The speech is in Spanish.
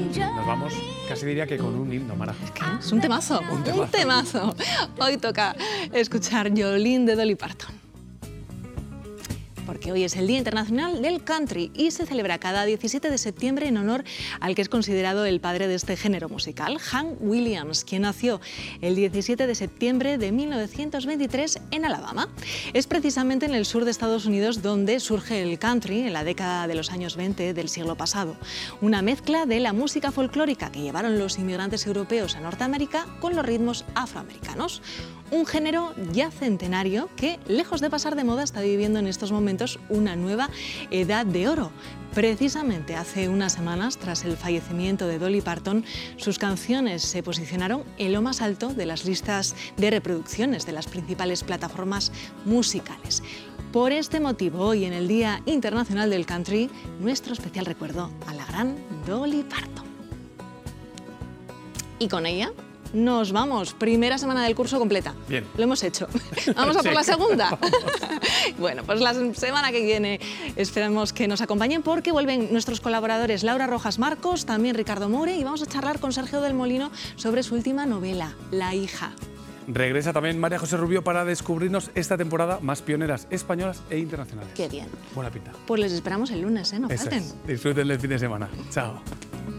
Nos vamos, casi diría que con un himno, Mara. Es que es un temazo, Un temazo. un temazo. Hoy toca escuchar Jolene de Dolly Parton. Porque hoy es el Día Internacional del Country y se celebra cada 17 de septiembre en honor al que es considerado el padre de este género musical, Hank Williams, quien nació el 17 de septiembre de 1923 en Alabama. Es precisamente en el sur de Estados Unidos donde surge el country en la década de los años 20 del siglo pasado. Una mezcla de la música folclórica que llevaron los inmigrantes europeos a Norteamérica con los ritmos afroamericanos. Un género ya centenario que, lejos de pasar de moda, está viviendo en estos momentos una nueva edad de oro. Precisamente hace unas semanas, tras el fallecimiento de Dolly Parton, sus canciones se posicionaron en lo más alto de las listas de reproducciones de las principales plataformas musicales. Por este motivo, hoy en el Día Internacional del Country, nuestro especial recuerdo a la gran Dolly Parton. Y con ella nos vamos. Primera semana del curso completa. Bien. Lo hemos hecho. Vamos a por la segunda. Bueno, pues la semana que viene esperamos que nos acompañen porque vuelven nuestros colaboradores Laura Rojas Marcos, también Ricardo Moure, y vamos a charlar con Sergio del Molino sobre su última novela, La hija. Regresa también María José Rubio para descubrirnos esta temporada más pioneras españolas e internacionales. Qué bien. Buena pinta. Pues les esperamos el lunes, ¿eh? No Eso falten. es. Disfruten del fin de semana. Chao.